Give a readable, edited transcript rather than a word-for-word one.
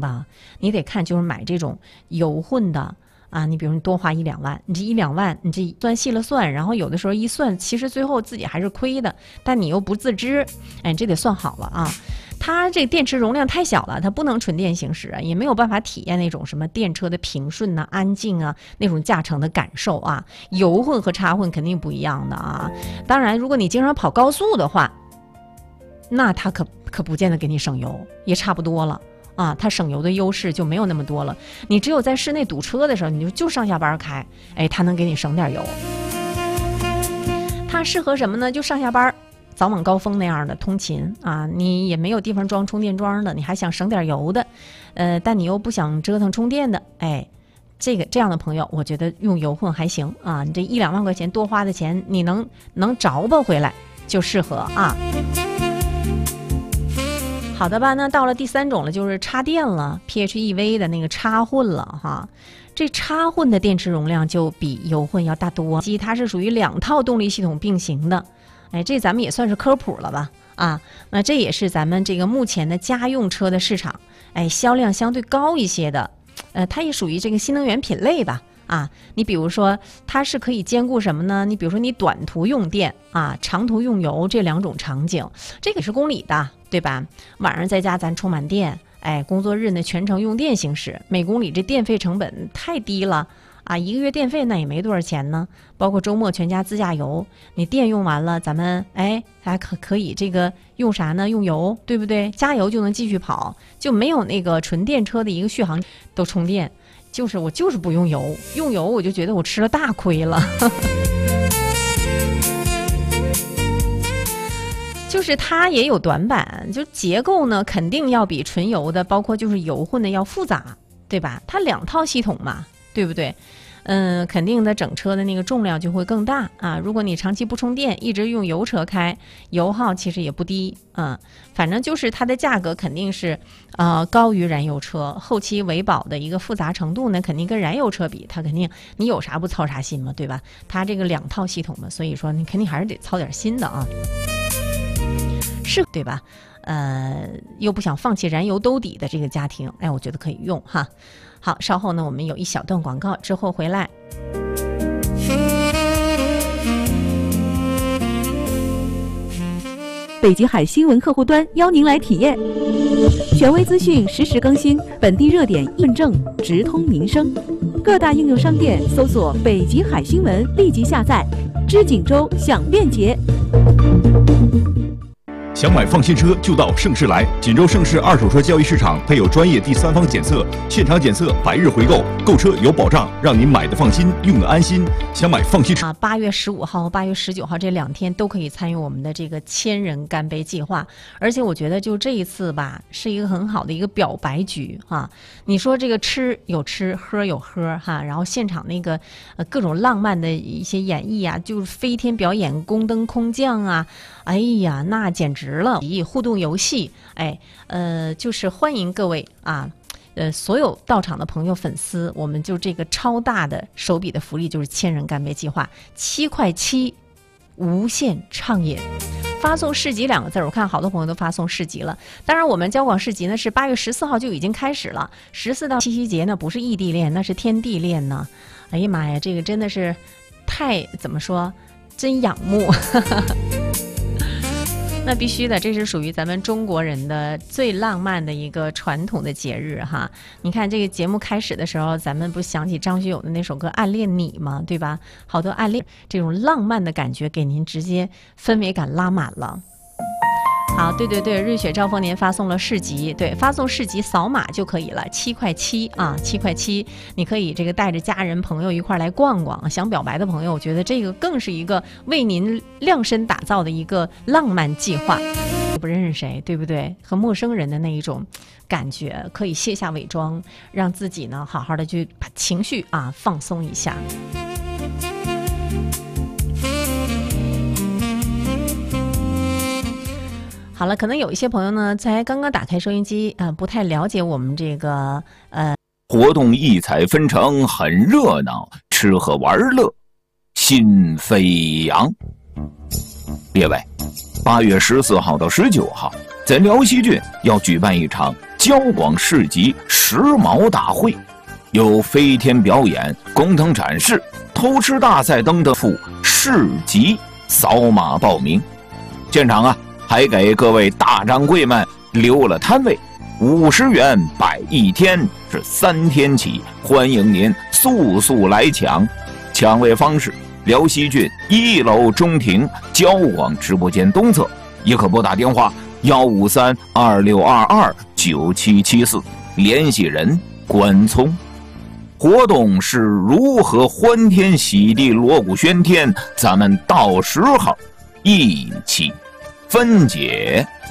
吧，你得看就是买这种油混的啊，你比如你多花1、2万，你这1、2万，你这算细了算，然后有的时候一算，其实最后自己还是亏的，但你又不自知，哎，这得算好了啊。它这电池容量太小了，它不能纯电行驶啊，也没有办法体验那种什么电车的平顺啊、安静啊那种驾乘的感受啊。油混和插混肯定不一样的啊。当然，如果你经常跑高速的话，那它可不见得给你省油，也差不多了啊。它省油的优势就没有那么多了。你只有在室内堵车的时候，你就上下班开，哎，它能给你省点油。它适合什么呢？就上下班。早晚高峰那样的通勤啊，你也没有地方装充电桩的，你还想省点油的，但你又不想折腾充电的，哎，这样的朋友，我觉得用油混还行啊。你这1、2万块钱多花的钱，你能着吧回来就适合啊。好的吧，那到了第3种了，就是插电了 ，PHEV 的那个插混了哈。这插混的电池容量就比油混要大多，它是属于2套动力系统并行的。哎，这咱们也算是科普了吧？啊，那这也是咱们这个目前的家用车的市场，哎，销量相对高一些的，它也属于这个新能源品类吧？啊，你比如说，它是可以兼顾什么呢？你比如说，你短途用电啊，长途用油这2种场景，这个是公里的，对吧？晚上在家咱充满电，哎，工作日呢全程用电行驶，每公里这电费成本太低了。啊，1个月电费那也没多少钱呢，包括周末全家自驾游，你电用完了，咱们还可以这个用啥呢？用油，对不对？加油就能继续跑，就没有那个纯电车的一个续航都充电，我就是不用油，用油我就觉得我吃了大亏了。就是它也有短板，就结构呢肯定要比纯油的，包括就是油混的要复杂，对吧？它2套系统嘛。对不对？肯定的，整车的那个重量就会更大啊。如果你长期不充电，一直用油车开，油耗其实也不低啊。反正就是它的价格肯定是高于燃油车，后期维保的一个复杂程度呢，肯定跟燃油车比，它肯定你有啥不操啥心嘛，对吧？它这个2套系统嘛，所以说你肯定还是得操点心的啊，是对吧？又不想放弃燃油兜底的这个家庭，哎，我觉得可以用哈。好，稍后呢，我们有一小段广告，之后回来。 北极海新闻客户端邀您来体验，权威资讯实时更新，本地热点验证，直通民生。各大应用商店搜索“北极海新闻”，立即下载。知锦州享便捷。 想买放心车就到盛世来，锦州盛世二手车交易市场配有专业第3方检测，现场检测100日回购，购车有保障，让您买的放心，用的安心。想买放心车啊！8月15号和8月19号这2天都可以参与我们的这个1000人干杯计划，而且我觉得就这一次吧，是一个很好的一个表白局哈。你说这个吃有吃，喝有喝哈，然后现场那个各种浪漫的一些演绎啊，就是飞天表演、宫灯空降啊，哎呀，那简直了！互动游戏，哎，就是欢迎各位啊，所有到场的朋友、粉丝，我们就这个超大的手笔的福利，就是1000人干杯计划，7块7，无限畅饮。发送市集2个字，我看好多朋友都发送市集了。当然，我们交广市集呢是8月14号就已经开始了，14到7夕节呢不是异地恋，那是天地恋呢。哎呀妈呀，这个真的是怎么说，真仰慕。那必须的，这是属于咱们中国人的最浪漫的一个传统的节日哈。你看这个节目开始的时候，咱们不想起张学友的那首歌《暗恋你》吗？对吧？好多暗恋这种浪漫的感觉，给您直接氛围感拉满了。好，对对对，瑞雪兆丰年发送了市集，对，发送市集扫码就可以了，7块7啊，7块7，你可以这个带着家人朋友一块来逛逛。想表白的朋友，我觉得这个更是一个为您量身打造的一个浪漫计划。不认识谁，对不对？和陌生人的那一种感觉，可以卸下伪装，让自己呢好好的去把情绪放松一下。好了，可能有一些朋友呢，才刚刚打开收音机，不太了解我们这个活动异彩纷呈，很热闹，吃喝玩乐，心飞扬。列位，8月14号到19号，在辽西郡要举办一场交广市集时髦大会，有飞天表演、工藤展示、偷吃大赛等等附市集扫码报名。现场还给各位大掌柜们留了摊位，50元摆1天，是3天起，欢迎您速速来抢。抢位方式：辽西郡1楼中庭交广直播间东侧，也可拨打电话153-2622-9774，联系人关聪。活动是如何欢天喜地、锣鼓喧天，咱们到时候一起分解。